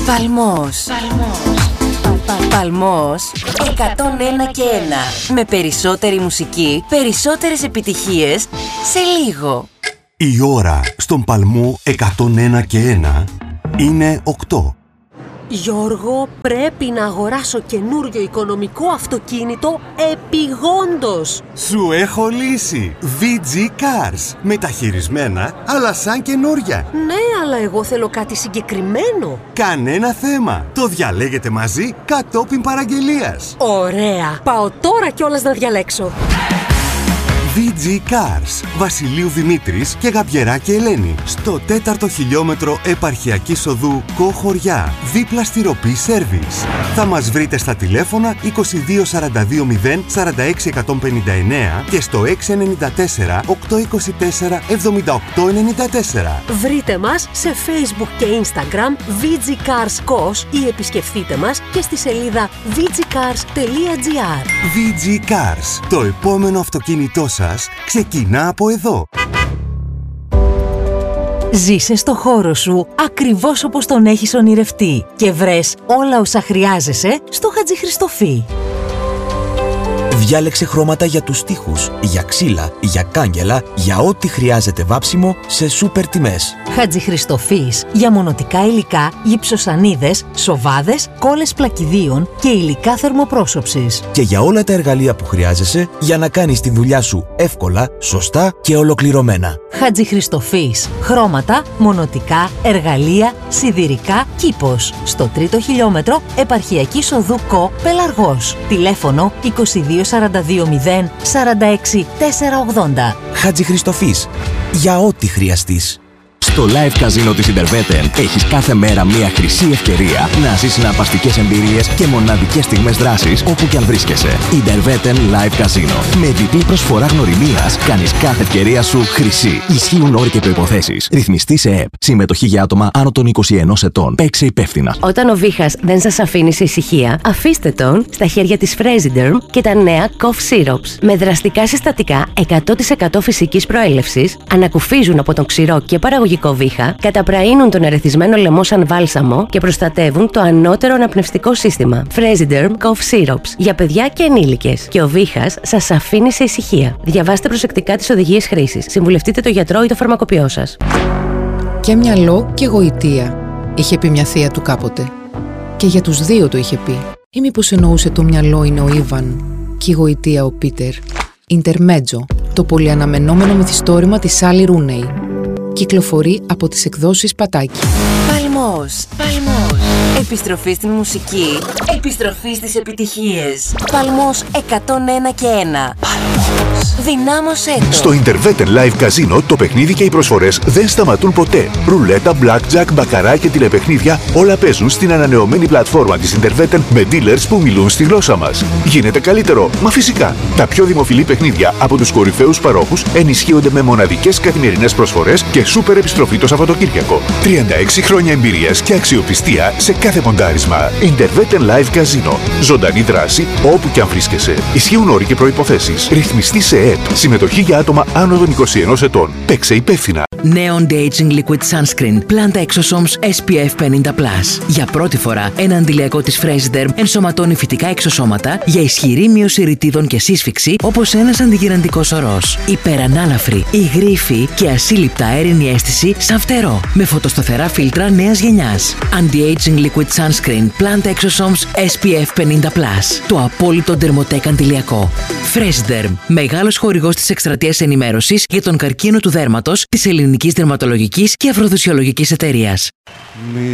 Παλμός. Παλμός 101 και 1. Με περισσότερη μουσική, περισσότερες επιτυχίες σε λίγο. Η ώρα στον Παλμό 101 και 1 είναι 8. Γιώργο, πρέπει να αγοράσω καινούριο οικονομικό αυτοκίνητο επιγόντως. Σου έχω λύση. VG Cars. Μεταχειρισμένα, αλλά σαν καινούρια. Ναι, αλλά εγώ θέλω κάτι συγκεκριμένο. Κανένα θέμα. Το διαλέγετε μαζί κατόπιν παραγγελίας. Ωραία. Πάω τώρα κιόλας να διαλέξω. VG Cars. Βασιλείου Δημήτρης και Γαμπιεράκη Ελένη. Στο 4ο χιλιόμετρο επαρχιακής οδού Κοχωριά. Δίπλα στη Ροπή Σέρβις. Θα μας βρείτε στα τηλέφωνα 22 42 0 46 159 και στο 694 824 78 94. Βρείτε μας σε Facebook και Instagram VG Cars KOS ή επισκεφτείτε μας και στη σελίδα vgcars.gr. VG Cars. Το επόμενο αυτοκίνητό σας ξεκινά από εδώ. Ζήσε στο χώρο σου ακριβώς όπως τον έχεις ονειρευτεί και βρες όλα όσα χρειάζεσαι στο Χατζηχριστοφή. Διάλεξε χρώματα για τους τοίχους, για ξύλα, για κάγκελα, για ό,τι χρειάζεται βάψιμο σε σούπερ τιμές. Χατζηχριστοφής για μονοτικά υλικά, γυψοσανίδες, σοβάδες, κόλλες πλακιδίων και υλικά θερμοπρόσωψης. Και για όλα τα εργαλεία που χρειάζεσαι για να κάνεις τη δουλειά σου εύκολα, σωστά και ολοκληρωμένα. Χατζηχριστοφής. Χρώματα, μονοτικά, εργαλεία, σιδηρικά, κήπος. Στο 3ο χιλιόμετρο επαρχιακής οδού ΚΟ Πελαργός. Τηλέφωνο 22 42 0 46 480. Χατζηχριστοφής. Για ό,τι χρειαστείς. Στο live καζίνο της Interveten έχεις κάθε μέρα μια χρυσή ευκαιρία να ζεις συναρπαστικές εμπειρίες και μοναδικές στιγμές δράσης όπου κι αν βρίσκεσαι. Interveten Live Casino. Με διπλή προσφορά γνωριμίας κάνεις κάθε ευκαιρία σου χρυσή. Ισχύουν όροι και προϋποθέσεις. Ρυθμιστή σε ΕΠ. Συμμετοχή για άτομα άνω των 21 ετών. Παίξε υπεύθυνα. Όταν ο βήχας δεν σας αφήνει σε ησυχία, αφήστε τον στα χέρια της Fresiderm και τα νέα Cough Syrups. Με δραστικά συστατικά 100% φυσικής προέλευσης, ανακουφίζουν από τον ξηρό και παραγωγικό βήχα, καταπραίνουν τον ερεθισμένο λαιμό σαν βάλσαμο και προστατεύουν το ανώτερο αναπνευστικό σύστημα. Fresiderm Cough Syrups για παιδιά και ενήλικες. Και ο βήχας σας αφήνει σε ησυχία. Διαβάστε προσεκτικά τις οδηγίες χρήσης. Συμβουλευτείτε το γιατρό ή το φαρμακοποιό σας. Και μυαλό και γοητεία, είχε πει μια θεία του κάποτε. Και για τους δύο το είχε πει. Ή μήπως εννοούσε το μυαλό είναι ο Ήβαν και η γοητεία ο Πίτερ. Intermezzo, το πολυαναμενόμενο μυθιστόρημα της Σάλι Ρούνεϊ. Κυκλοφορεί από τις εκδόσεις Πατάκη. Παλμός. Επιστροφή στην μουσική. Επιστροφή στις επιτυχίες. Παλμός 101 και 1. Παλμός. Δυνάμωσέ το. Στο Interveten Live Casino το παιχνίδι και οι προσφορές δεν σταματούν ποτέ. Ρουλέτα, blackjack, μπακαρά και τηλεπαιχνίδια όλα παίζουν στην ανανεωμένη πλατφόρμα της Interveten με dealers που μιλούν στη γλώσσα μας. Γίνεται καλύτερο, μα φυσικά. Τα πιο δημοφιλή παιχνίδια από τους κορυφαίους παρόχους ενισχύονται με μοναδικές καθημερινές προσφορές και σούπερ επιστροφή το Σαββατοκύριακο. 36 χρόνια εμπειρίας και αξιοπιστία σε κάθε ποντάρισμα. Interveten Live Casino. Ζωντανή δράση όπου και αν βρίσκεσαι. Ισχύουν όροι και προϋποθέσεις. Ρυθμιστή σε ΕΕΠ. Συμμετοχή για άτομα άνω των 21 ετών. Παίξε υπεύθυνα. Νέο Anti-Aging Liquid Sunscreen Planta Exosomes SPF 50+. Για πρώτη φορά, ένα αντιλιακό της Fresiderm ενσωματώνει φυτικά εξωσώματα για ισχυρή μείωση ρητίδων και σύσφυξη όπως ένας αντιγυραντικός ορός. Υπερανάλαφρη, υγρήφη και ασύλληπτα αέρινη αίσθηση σαν φτερό. Με φωτοσταθερά φίλτρα νέας γενιάς. Anti-Aging Liquid Sunscreen Planta Exosomes SPF 50+. Το απόλυτο ντερμοτέκ αντιλιακό. Fresiderm. Μεγάλος χορηγός της εκστρατείας ενημέρωσης για τον καρκίνο του δέρματος της Ελληνικής Δερματολογικής και Αφροδισιολογικής Εταιρείας.